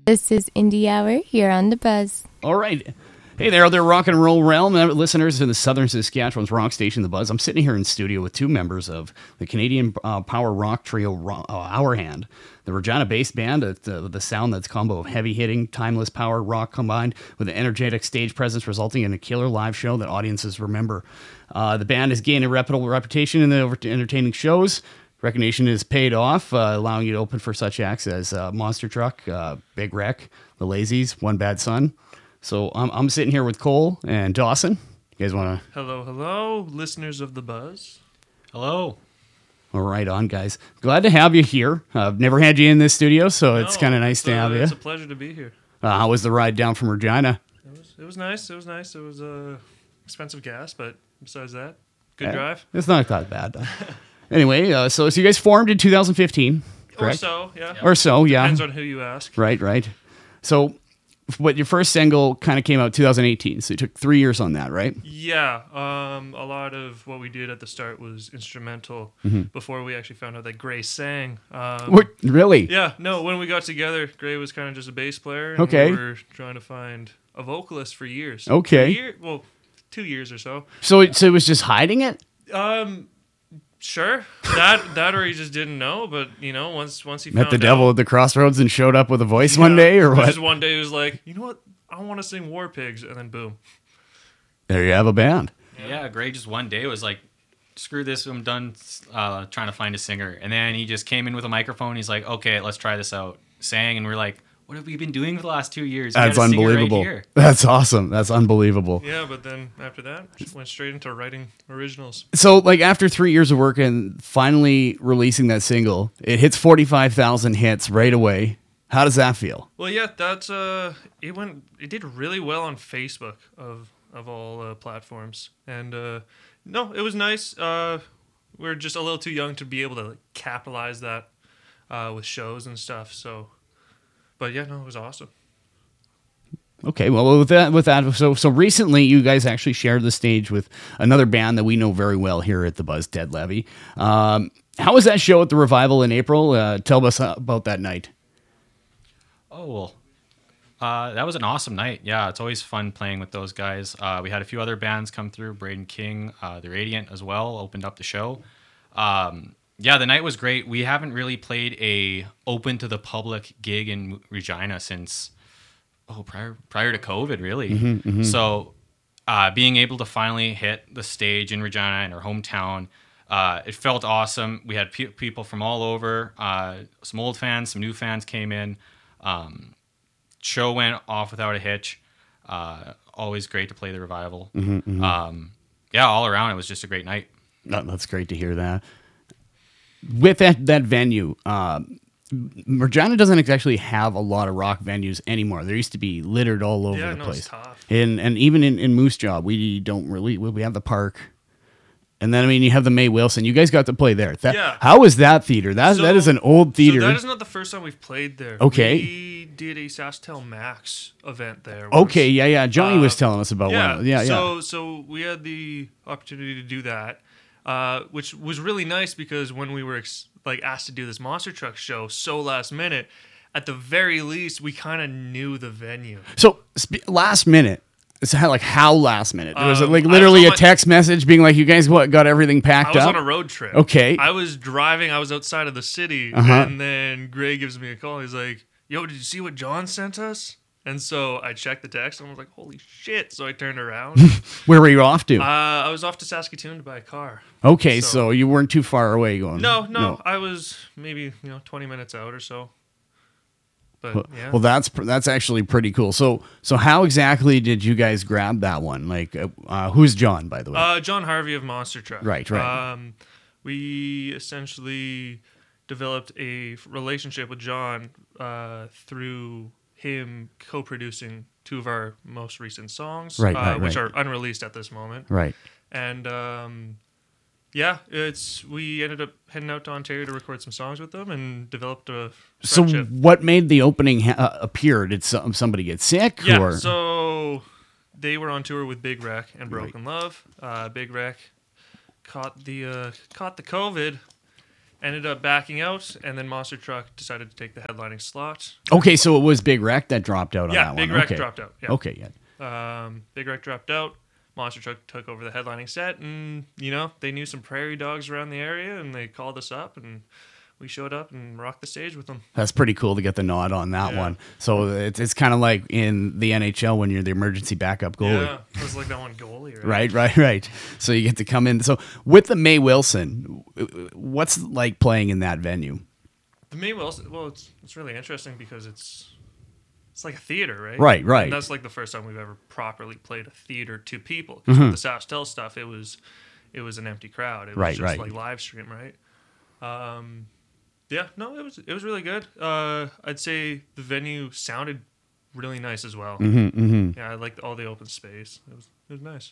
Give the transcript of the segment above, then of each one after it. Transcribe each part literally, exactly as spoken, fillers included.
This is Indie Hour here on The Buzz. All right. Hey there, other rock and roll realm listeners in the southern Saskatchewan's rock station, The Buzz. I'm sitting here in studio with two members of the Canadian uh, power rock trio uh, Our Hand, the Regina-based band, uh, the, the sound that's combo of heavy-hitting, timeless power rock combined with an energetic stage presence resulting in a killer live show that audiences remember. Uh, the band has gained a reputable reputation in the entertaining shows. Recognition is paid off, uh, allowing you to open for such acts as uh, Monster Truck, uh, Big Wreck, The Lazies, One Bad Son. So I'm I'm sitting here with Cole and Dawson. You guys want to? Hello, hello, listeners of The Buzz. Hello. All right, on, guys. Glad to have you here. Uh, I've never had you in this studio, so it's No, kind of nice it's to a- have you. It's a pleasure to be here. Uh, how was the ride down from Regina? It was, it was nice. It was nice. It was uh, expensive gas, but besides that, good Yeah, drive. It's not that bad, though. Anyway, uh, so, so you guys formed in two thousand fifteen, correct? Or so, yeah. Or so, yeah. Depends on who you ask. Right, right. So, what your first single kind of came out two thousand eighteen, so it took three years on that, right? Yeah, um, a lot of what we did at the start was instrumental Mm-hmm. before we actually found out that Gray sang. Um, What, really? Yeah, no, when we got together, Gray was kind of just a bass player. And Okay. We were trying to find a vocalist for years. Okay. For a year, well, two years or so. So, it, so it was just hiding it? Um, sure. That that or he just didn't know. But you know, once once he Met found the devil out, at the crossroads and showed up with a voice one yeah, day, or what? Just one day he was like, you know what? I want to sing War Pigs, and then boom. There you have a band. Yeah, Gray just one day was like, screw this, I'm done uh, trying to find a singer. And then he just came in with a microphone. He's like, okay, let's try this out. Sang, and we're like, what have we been doing for the last two years? We That's got a singer right unbelievable. here. That's awesome. That's unbelievable. Yeah, but then after that, just went straight into writing originals. So, like, after three years of work and finally releasing that single, it hits forty-five thousand hits right away. How does that feel? Well, yeah, that's uh, it went, it did really well on Facebook of of all uh, platforms, and uh, no, it was nice. Uh, we're just a little too young to be able to like, capitalize that uh, with shows and stuff. So, but yeah, no, it was awesome. Okay, well, with that, with that, so so recently, you guys actually shared the stage with another band that we know very well here at the Buzz, Dead Levy. Um, how was that show at the Revival in April? Uh, tell us about that night. Oh, well. Uh, that was an awesome night. Yeah, it's always fun playing with those guys. Uh, we had a few other bands come through. Braden King, uh, The Radiant as well, opened up the show. Um, yeah, the night was great. We haven't really played a open to the public gig in Regina since oh prior prior to COVID, really. Mm-hmm, mm-hmm. So uh, being able to finally hit the stage in Regina in our hometown, uh, it felt awesome. We had pe- people from all over. Uh, some old fans, some new fans came in. Um, show went off without a hitch. Uh, always great to play the Revival. Mm-hmm, mm-hmm. Um, yeah, all around it was just a great night. No, that's great to hear that. With that that venue, um, Regina doesn't actually have a lot of rock venues anymore. There used to be littered all over Yeah, the no, place. it's tough. And and even in, in Moose Jaw, we don't really we have the park. And then I mean you have the May Wilson. You guys got to play there. That, Yeah. How is that theater? That So- that is an old theater. So that is not the first time we've played there. Okay. We did a Sasktel Max event there. okay, yeah, yeah. Johnny Uh, was telling us about yeah, one. Of, yeah, yeah. So so we had the opportunity to do that, uh, which was really nice because when we were ex- like asked to do this Monster Truck show so last minute, at the very least we kind of knew the venue. So sp- last minute. It's how, like how last minute? Was it Um, like I was literally on a my- text message being like, "You guys what got everything I packed was up?" on a road trip. Okay. I was driving. I was outside of the city, Uh-huh. and then Gray gives me a call. He's like, "Yo, did you see what John sent us?" And so I checked the text, and I was like, "Holy shit!" So I turned around. Where were you off to? uh, I was off to Saskatoon to buy a car. okay, so, so- you weren't too far away going. No, no, I was maybe you know twenty minutes out or so. But Well, yeah, well, that's pr- that's actually pretty cool. So, so how exactly did you guys grab that one? Like, uh, uh, who's John, by the way? uh, John Harvey of Monster Truck. Right, right. Um, we essentially developed a relationship with John uh, through him co-producing two of our most recent songs, Right, uh, right, which right. are unreleased at this moment. right. And um, yeah, it's we ended up heading out to Ontario to record some songs with them and developed a So, friendship. what made the opening ha- uh, appear? Did some, somebody get sick? Yeah, or? so they were on tour with Big Wreck and Broken Love. Uh, Big Wreck caught the uh, caught the COVID, ended up backing out, and then Monster Truck decided to take the headlining slot. Okay, so it was Big Wreck that dropped out on Yeah, that Big one. Wreck okay. dropped out. Yeah. Okay, yeah. Um, Big Wreck dropped out. Monster Truck took over the headlining set, and you know they knew some prairie dogs around the area, and they called us up, and we showed up and rocked the stage with them. That's pretty cool to get the nod on that Yeah. one. So it's it's kind of like in the N H L when you're the emergency backup goalie. Yeah, it was like that one goalie, right? Right, right, right. So you get to come in. So with the May Wilson, what's it like playing in that venue? The May Wilson. Well, it's it's really interesting because it's it's like a theater, right? Right, right. And that's like the first time we've ever properly played a theater to people. 'Cause Mm-hmm. with the SaskTel stuff, it was it was an empty crowd. It was Right, just right. like live stream, right? Um, yeah, no, it was it was really good. Uh, I'd say the venue sounded really nice as well. Mm-hmm, mm-hmm. Yeah, I liked all the open space. It was it was nice.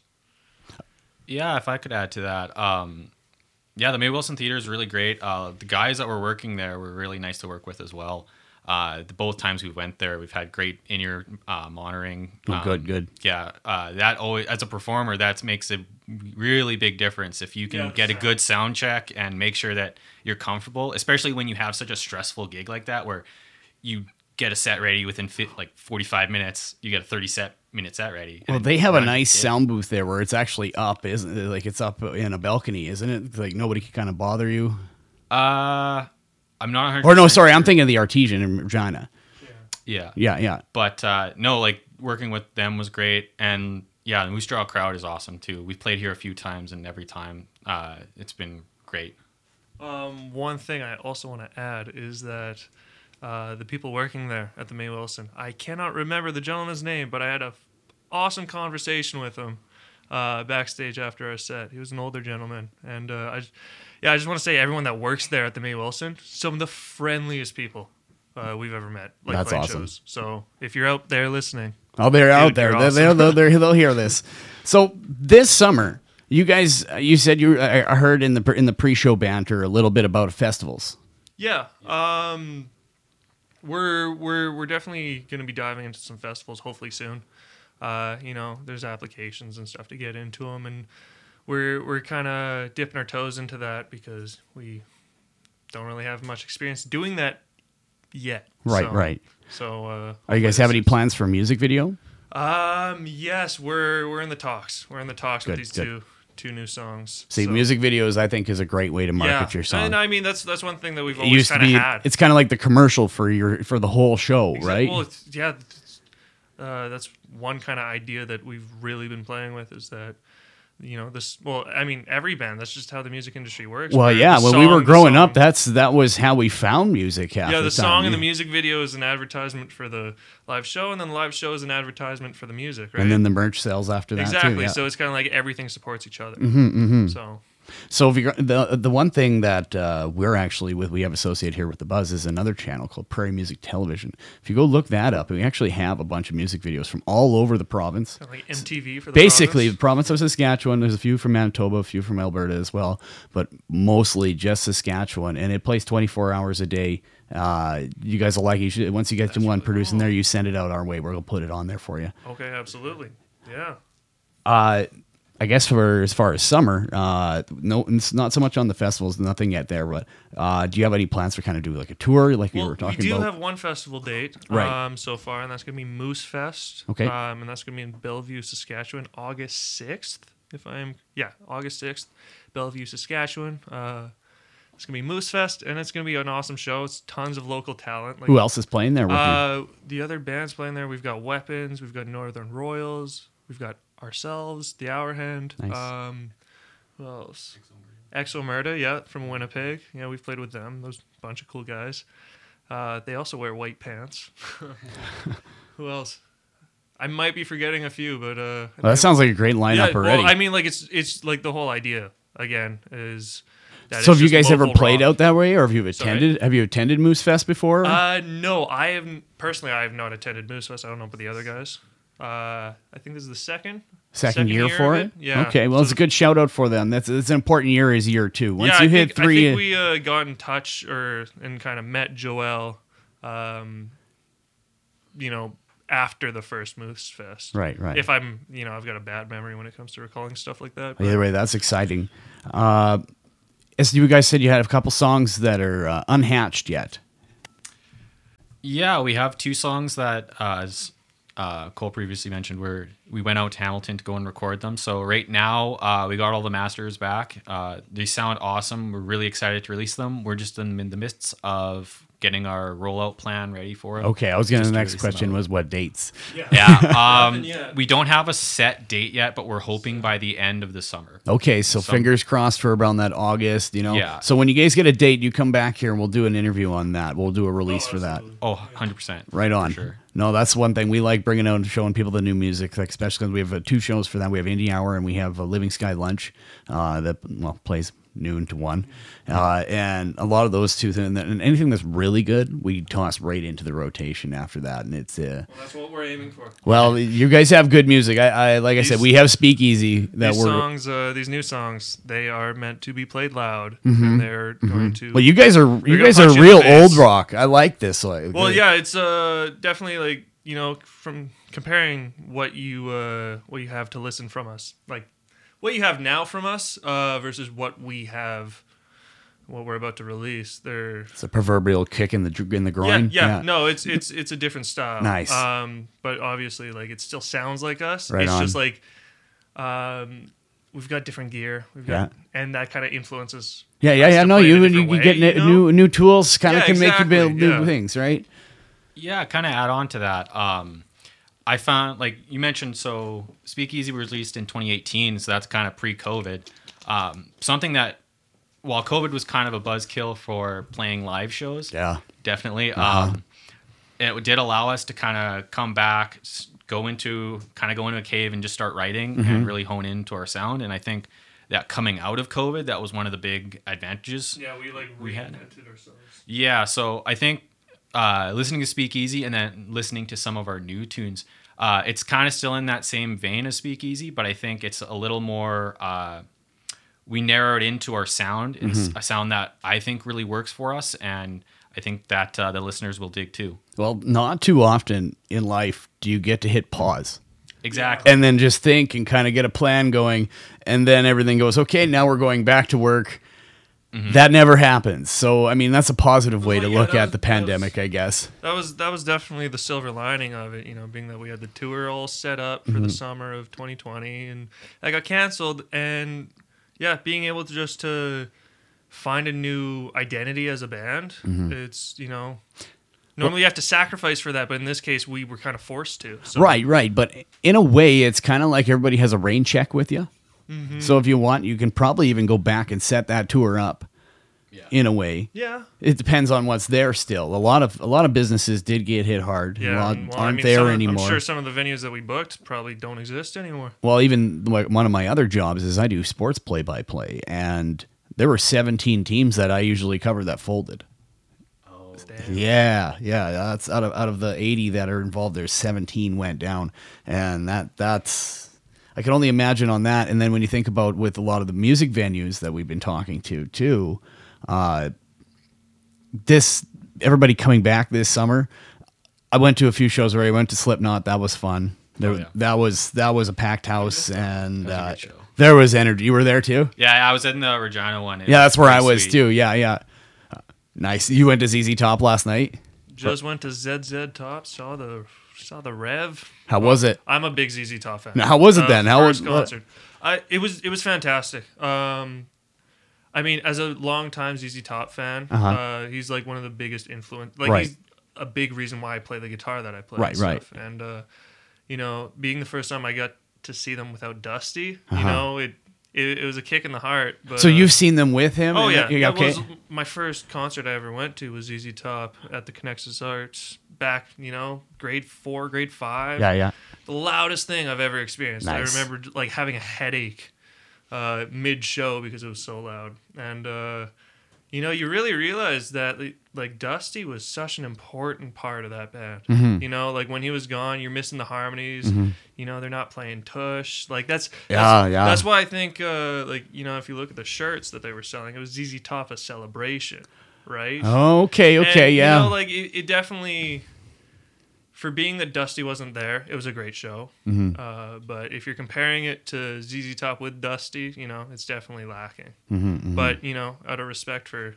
Yeah, if I could add to that, um, yeah, the May Wilson Theater is really great. Uh, the guys that were working there were really nice to work with as well. Uh, the, both times we went there, we've had great in-ear uh, monitoring. Oh, Um, good, good. Yeah, uh, that always as a performer, that makes a really big difference. If you can Yeah, the get a sound. good sound check and make sure that you're comfortable, especially when you have such a stressful gig like that, where you get a set ready within fi- like forty-five minutes, you get a thirty set minute set ready. Well, and they have a run- nice yeah. sound booth there where it's actually up, isn't it? Like it's up in a balcony, isn't it? It's like nobody can kind of bother you. Uh, I'm not one hundred Or no, percent sorry, I'm sure. thinking of the Artesian in Regina. Yeah. Yeah, yeah. But uh, no, like working with them was great, and yeah, the Moose Jaw crowd is awesome too. We've played here a few times, and every time uh, it's been great. Um, one thing I also want to add is that uh, the people working there at the May Wilson, I cannot remember the gentleman's name, but I had a f- awesome conversation with him uh, backstage after our set. He was an older gentleman, and uh, I, j- yeah, I just want to say everyone that works there at the May Wilson, some of the friendliest people uh, we've ever met. Like That's playing awesome. shows. So if you're out there listening, Oh, they're out Dude, there. you're They're, awesome. they'll, they'll, they'll hear this. So this summer, you guys, you said you I I heard in the in the pre-show banter a little bit about festivals. yeah, um, we're we're we're definitely going to be diving into some festivals hopefully soon. Uh, you know, there's applications and stuff to get into them, and we're we're kind of dipping our toes into that because we don't really have much experience doing that yet. Right, So- right. So, uh, Are you guys have any plans for a music video? Um, yes, we're we're in the talks. We're in the talks Good, with these good. two two new songs. See, So- music videos, I think, is a great way to market yeah. your song. And I mean, that's that's one thing that we've It always used to kind of be. had. It's kind of like the commercial for your for the whole show, Exact- right? Well, it's, yeah, it's, uh, that's one kind of idea that we've really been playing with is that, you know, this. Well, I mean, every band. That's just how the music industry works. Well, where yeah. the When we song- were the growing song- up, that's that was how we found music. Half yeah, the, the time. song and the music video is an advertisement for the live show, and then the live show is an advertisement for the music, right? and then the merch sales after that exactly. too. Yeah. So it's kind of like everything supports each other. Mm-hmm, mm-hmm. So So if you're, the the one thing that uh, we're actually with we have associated here with the Buzz is another channel called Prairie Music Television. If you go look that up, we actually have a bunch of music videos from all over the province. kind of like M T V for the Basically, the province. province of Saskatchewan. There's a few from Manitoba, a few from Alberta as well, but mostly just Saskatchewan. And it plays twenty-four hours a day. Uh, you guys will like it. You should, once you get to one really producing cool. there, you send it out our way. We're gonna put it on there for you. Okay, absolutely. Yeah. Uh, I guess for as far as summer, uh, no, it's not so much on the festivals, nothing yet there. But uh, do you have any plans for kind of do like a tour, like we Well, were talking we do about? have one festival date Right. um, so far, and that's going to be Moose Fest. Okay. Um, and that's going to be in Bellevue, Saskatchewan, August sixth. If I'm, yeah, August sixth, Bellevue, Saskatchewan. Uh, it's going to be Moose Fest, and it's going to be an awesome show. It's tons of local talent. Like, Who else is playing there with you? Uh, the other bands playing there, we've got Weapons, we've got Northern Royals, we've got ourselves, The Hour Hand. Nice. Um, who else? Exo Murda, yeah, from Winnipeg. Yeah, we've played with them. Those bunch of cool guys. Uh, they also wear white pants. Who else? I might be forgetting a few, but uh, Well, that sounds like a great lineup yeah, already. Well, I mean, like it's it's like the whole idea again is. That so it's have you just guys ever local played rock. out that way, or have you Sorry? attended? Have you attended Moose Fest before? Uh, no, I haven't personally. I have not attended Moose Fest. I don't know about the other guys. Uh, I think this is the second Second, year, of for it? Yeah. Okay, well, So- it's a good shout out for them. That's it's an important year is year two. Once yeah, you I hit think, three, I think we uh, got in touch or and kind of met Joel. Um, you know, after the first Moose Fest. right, right. If I'm, you know, I've got a bad memory when it comes to recalling stuff like that. but- Either way, that's exciting. Uh, as you guys said, you had a couple songs that are uh, unhatched yet. Yeah, we have two songs that, uh, as uh, Cole previously mentioned, where we went out to Hamilton to go and record them. So right now, uh, we got all the masters back. Uh, they sound awesome. We're really excited to release them. We're just in, in the midst of getting our rollout plan ready for them. Okay, I was going to, Just the to next release question them out. was what dates? Yeah, um, Nothing yet. we don't have a set date yet, but we're hoping by the end of the summer. Okay, so Some- fingers crossed for around that August, you know? Yeah. So when you guys get a date, you come back here and we'll do an interview on that. We'll do a release for that. absolutely. Oh, one hundred percent. Right on. sure. No, that's one thing we like bringing out and showing people the new music, like especially because we have uh, two shows for that. We have Indie Hour and we have uh, Living Sky Lunch uh, that well plays noon to one, uh, and a lot of those two. And, and anything that's really good, we toss right into the rotation after that. And it's uh, Well, that's what we're aiming for. well, you guys have good music. I, I like I said, These- we have Speakeasy that These we're. songs, uh, these new songs, they are meant to be played loud, and they're going to. Well, you guys are you gonna guys are punch you in real the face. old rock. I like this. Like, Well, yeah, it's uh definitely like you know from comparing what you uh what you have to listen from us, like what you have now from us, uh versus what we have, what we're about to release. They're it's a proverbial kick in the dr- in the yeah, groin. yeah, no, it's it's it's a different style. Nice. Um, but obviously, like it still sounds like us. Right it's on. just like, um, we've got different gear. We've got, Yeah. and that kind of influences. Yeah, yeah, us yeah. to No, play it a you you, different you way, get you n- know? new new tools, kind of Yeah, can make you build exactly, new yeah. things, right? Yeah, kind of add on to that. Um, I found, like you mentioned, so Speakeasy was released in twenty eighteen, so that's kind of pre-COVID. Um, something that, while COVID was kind of a buzzkill for playing live shows, Yeah. definitely, Uh-huh. um, it did allow us to kind of come back, s- go into, kind of go into a cave and just start writing Mm-hmm. and really hone into our sound. And I think that coming out of COVID, that was one of the big advantages. Yeah, we like We had- reinvented ourselves. Yeah, so I think uh, listening to Speakeasy and then listening to some of our new tunes, uh, it's kind of still in that same vein as Speakeasy, but I think it's a little more. Uh, we narrowed into our sound. It's a sound that I think really works for us, and I think that uh, the listeners will dig too. Well, not too often in life do you get to hit pause Exactly. and then just think and kind of get a plan going, and then everything goes okay. Now we're going back to work. That never happens. So, I mean, that's a positive way Well, to yeah, look that at was- the that was- pandemic, I guess. That was that was definitely the silver lining of it, you know, being that we had the tour all set up for the summer of twenty twenty, and that got canceled, and yeah, being able to just to find a new identity as a band, it's you know, normally you have to sacrifice for that, but in this case, we were kind of forced to. So. Right, right. But in a way, it's kind of like everybody has a rain check with you. Mm-hmm. So if you want, you can probably even go back and set that tour up. Yeah. In a way, Yeah. it depends on what's there. Still, a lot of a lot of businesses did get hit hard. a Yeah. lot well, aren't I mean, there some, anymore. I'm sure some of the venues that we booked probably don't exist anymore. Well, even like one of my other jobs is I do sports play by play, and there were seventeen teams that I usually cover that folded. Oh. Damn. Yeah, yeah, that's out of out of the eighty that are involved. There's seventeen went down, and that that's I can only imagine on that. And then when you think about with a lot of the music venues that we've been talking to too, uh, this everybody coming back this summer. I went to a few shows where I went to Slipknot. That was fun. There, Oh, yeah. That was that was a packed house, and That was a uh, good show. there was energy. You were there too. Yeah, I was in the Regina one. It Yeah, was that's where I pretty was sweet. too. Yeah, yeah. Uh, nice. You went to Z Z Top last night. Just went to Z Z Top, saw the saw the Rev. How was it? I'm a big Z Z Top fan. Now, how was it then? How first was- what- concert? I it was it was fantastic. Um, I mean, as a longtime Z Z Top fan, Uh-huh. uh, he's like one of the biggest influence. Like Right. he's a big reason why I play the guitar that I play. Right, and right. stuff. And uh, you know, being the first time I got to see them without Dusty, Uh-huh. you know, it, it it was a kick in the heart. But, So uh, you've seen them with him? Oh and- yeah, that okay. was my first concert I ever went to was Z Z Top at the Connexus Arts back, you know, grade four, grade five. yeah, yeah. The loudest thing I've ever experienced. Nice. I remember like having a headache uh, mid show because it was so loud, and uh, you know, you really realize that like, like Dusty was such an important part of that band. Mm-hmm. You know, like when he was gone, you're missing the harmonies. You know, they're not playing tush. Like that's Yeah, that's, yeah. That's why I think uh, like you know, if you look at the shirts that they were selling, it was Z Z Top a celebration, right? Okay, okay, And, yeah. You know, like it, it definitely, for being that Dusty wasn't there, it was a great show. Mm-hmm. Uh, but if you're comparing it to Z Z Top with Dusty, you know, it's definitely lacking. Mm-hmm, mm-hmm. But you know, out of respect for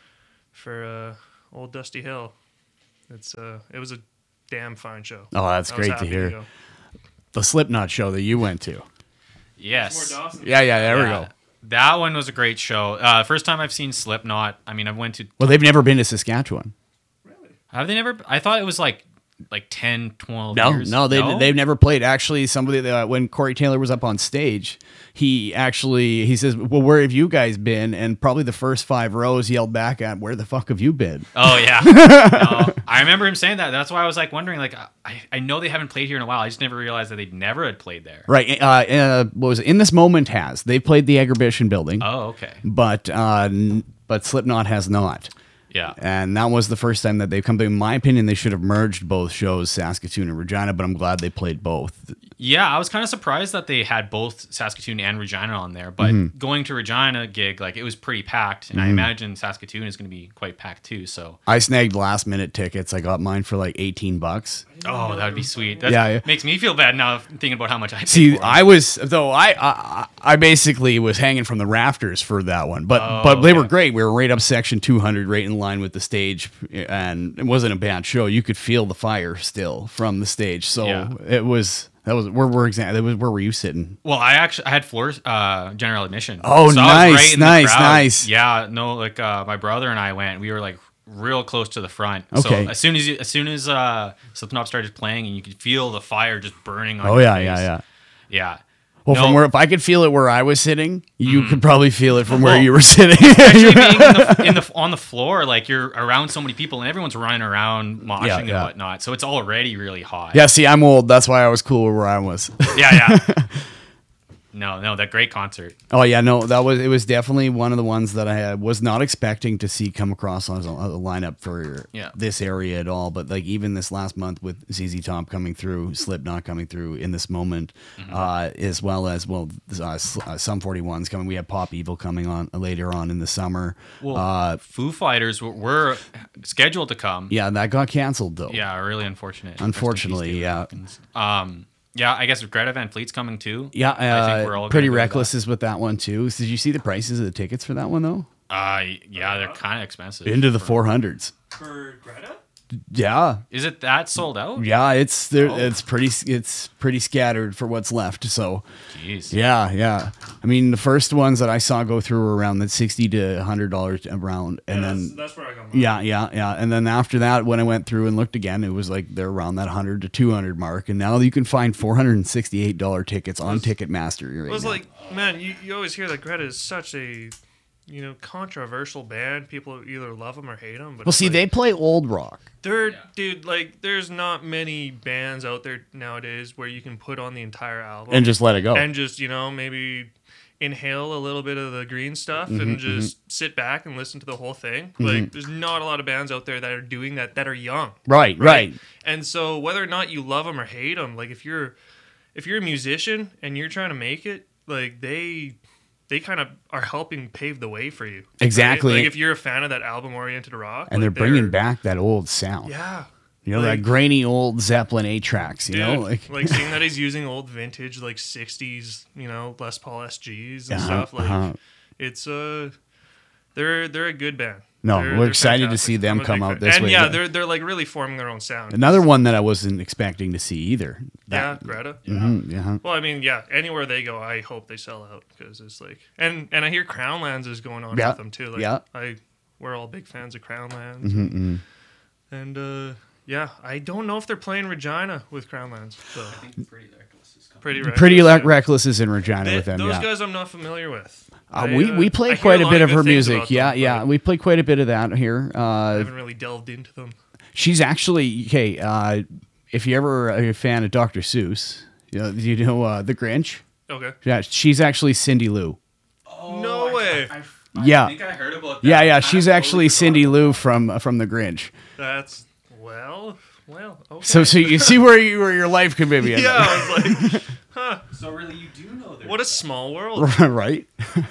for uh, old Dusty Hill, it's uh, it was a damn fine show. Oh, that's I was great to happy hear. go. The Slipknot show that you went to. Yes. More Dawson. Yeah, yeah, there we Yeah. go. That one was a great show. Uh, first time I've seen Slipknot. I mean, I went to. Well, they've never been to Saskatchewan. Really? Have they never? I thought it was like like ten, twelve No, years. no, they they've never played. Actually, somebody that, when Corey Taylor was up on stage, he actually he says, "Well, where have you guys been?" And probably the first five rows yelled back at, "Where the fuck have you been?" Oh yeah. No, I remember him saying that. That's why I was like wondering. Like, I, I know they haven't played here in a while. I just never realized that they never had played there. Right. Uh, uh, what was it? In This Moment has they played the Exhibition Building, Oh okay. but uh, n- but Slipknot has not. Yeah. And that was the first time that they've come to. In my opinion, they should have merged both shows, Saskatoon and Regina, but I'm glad they played both. Yeah, I was kind of surprised that they had both Saskatoon and Regina on there. But Mm-hmm. going to Regina gig, like it was pretty packed, and I imagine Saskatoon is going to be quite packed too. So, I snagged last minute tickets. I got mine for like eighteen bucks. oh, that would be sweet. That Yeah, yeah. makes me feel bad now thinking about how much I paid See, for it. I was though I, I I basically was hanging from the rafters for that one, but Oh, but they were yeah. great. We were right up section two hundred, right in line with the stage, and it wasn't a bad show. You could feel the fire still from the stage, so Yeah. it was that was where were exactly that was where were you sitting? Well, I actually I had floor uh, general admission. Oh, I was nice, right in the nice, crowd. nice. Yeah, no, like uh, my brother and I went. We were like real close to the front. Okay. So as soon as you, as soon as uh, Slipknot started playing, and you could feel the fire just burning on Oh your yeah, face. yeah, yeah. Yeah. Well, No. from where if I could feel it where I was sitting, you could probably feel it from where Well, you were sitting. Actually, being in the, in the on the floor, like you're around so many people and everyone's running around, moshing Yeah, and yeah. whatnot. So it's already really hot. Yeah, see, I'm old. That's why I was cool where I was. yeah, yeah. No, no, that great concert. Oh yeah, no, that was it. Was definitely one of the ones that I had, was not expecting to see come across on a, a lineup for Yeah. this area at all. But like even this last month with Z Z Top coming through, Slipknot coming through in This Moment, Mm-hmm. uh, as well as well uh, Sl- uh, Sum forty-one's coming. We have Pop Evil coming on later on in the summer. Well, uh, Foo Fighters were, were scheduled to come. yeah, that got canceled though. Yeah, really unfortunate. Rest in Unfortunately, peace, Taylor yeah. Hawkins. Um, yeah, I guess Greta Van Fleet's coming too. Yeah, I think we're uh, all Pretty gonna go to Reckless is with that one too. Did you see the prices of the tickets for that one though? Uh, yeah, they're kind of expensive. Into the for- four hundreds. For Greta? Yeah, Is it that sold out? yeah, it's there. Oh. It's pretty. It's pretty scattered for what's left. So, Jeez. yeah, yeah. I mean, the first ones that I saw go through were around that sixty to a hundred dollars around, and Yeah, then that's, that's where I got mine. yeah, yeah, yeah. And then after that, when I went through and looked again, it was like they're around that hundred to two hundred mark. And now you can find four hundred and sixty-eight dollar tickets on Ticketmaster. Right It was now. like, man, you, you always hear that Greta is such a, you know, controversial band. People either love them or hate them. But well, it's see, like, they play old rock. they're dude, like, there's not many bands out there nowadays where you can put on the entire album And just let it go. and just, you know, maybe inhale a little bit of the green stuff Mm-hmm, and just sit back and listen to the whole thing. Like, there's not a lot of bands out there that are doing that that are young. right, right. And so whether or not you love them or hate them, like if you're if you're a musician and you're trying to make it, like they they kind of are helping pave the way for you. right? Exactly. Like if you're a fan of that album oriented rock, And like they're bringing back that old sound. yeah. You know, like- that grainy old Zeppelin eight tracks. You Dude, know, like, like seeing that he's using old vintage like sixties, you know, Les Paul S Gs and Uh-huh, stuff, like uh-huh. it's uh they're they're a good band. No, They're- we're they're excited to fantastic. see them I'm a come big out fan. this and way, yeah, but- they're they're like really forming their own sound. another one that I wasn't expecting to see either. yeah, That, Greta. Mhm, yeah. Well, I mean, yeah, anywhere they go, I hope they sell out because it's like, and and I hear Crownlands is going on Yeah, with them too. Like, yeah. I we're all big fans of Crownlands, Mhm, mhm. and uh, yeah, I don't know if they're playing Regina with Crownlands. So Pretty Reckless is coming. pretty reckless, Pretty Le- yeah. Reckless is in Regina They- with them. those Yeah. guys I'm not familiar with. Uh, I, we uh, we I played hear quite a lot bit of good her things music. about Yeah, them, yeah. but We played quite a bit of that here. I Uh, haven't really delved into them. she's actually okay. Uh, if you ever are a fan of Doctor Seuss, you know, you know uh, the Grinch. Okay. Yeah, she's actually Cindy Lou. No way. Yeah. I think I heard about that. Yeah, yeah. I She's totally actually forgot Cindy about Lou that. from uh, from the Grinch. That's well, well. Okay. So so you see where you where your life could maybe end yeah, up. I was like, huh? So really, you do know their What a small world. right?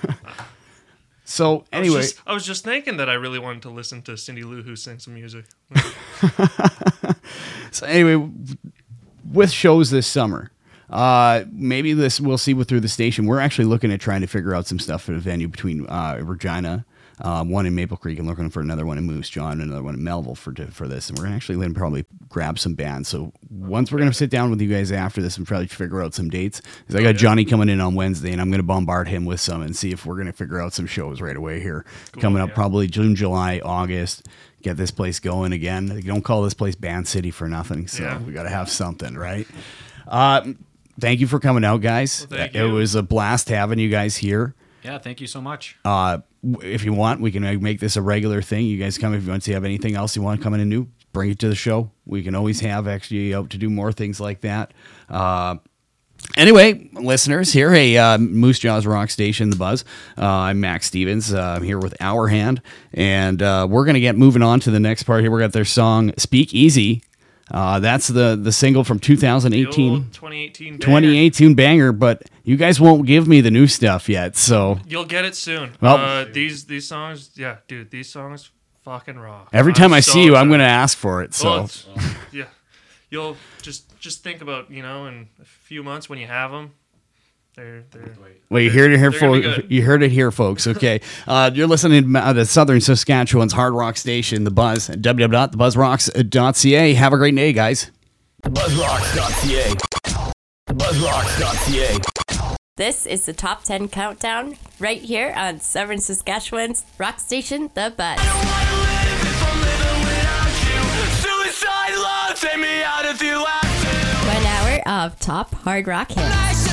So I was, anyway, just, I was just thinking that I really wanted to listen to Cindy Lou Who sing some music. So anyway, with shows this summer, uh, maybe this we'll see what through the station. We're actually looking at trying to figure out some stuff for the venue between uh, Regina. Um, one in Maple Creek and looking for another one in Moose Jaw and another one in Melville for for this. And we're actually going to probably grab some bands. So once we're going to sit down with you guys after this and probably figure out some dates. Because I got Johnny coming in on Wednesday and I'm going to bombard him with some and see if we're going to figure out some shows right away here. Cool, coming up yeah. probably June, July, August. Get this place going again. You don't call this place Band City for nothing. So yeah. we got to have something, right? Uh, thank you for coming out, guys. Well, thank it you. was a blast having you guys here. Yeah, thank you so much. Uh, if you want, we can make this a regular thing. You guys come if you want to have anything else you want to come in and do, bring it to the show. We can always have actually out to do more things like that. Uh, anyway, listeners, here, hey, uh, Moose Jaw's Rock Station, The Buzz. Uh, I'm Max Stevens. Uh, I'm here with Our Hand, and uh, we're going to get moving on to the next part here. We got their song Speak Easy. Uh, that's the, the single from two thousand eighteen. twenty eighteen banger. twenty eighteen banger, but you guys won't give me the new stuff yet, so. You'll get it soon. Well, uh, these these songs, yeah, dude, these songs fucking rock. Every time I'm I so see you, I'm excited. going to ask for it, so. Well, it's- yeah. You'll just just think about, you know, in a few months when you have them, they're, they're, Well, you heard it here, They're gonna be folks. good. You heard it here, folks. Okay, uh, you're listening to uh, Southern Saskatchewan's hard rock station, The Buzz. w w w dot the buzz rocks dot c a. Have a great day, guys. the buzz rocks dot c a. the buzz rocks dot c a. This is the Top ten Countdown right here on Southern Saskatchewan's rock station, The Buzz. Suicide love, take me out if you have to. One hour of top hard rock hits.